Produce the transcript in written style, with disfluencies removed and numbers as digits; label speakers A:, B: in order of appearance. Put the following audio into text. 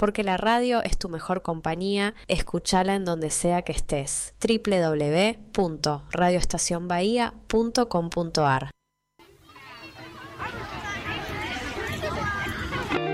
A: porque la radio es tu mejor compañía. Escúchala en donde sea que estés. www.radioestacionbahía.com.ar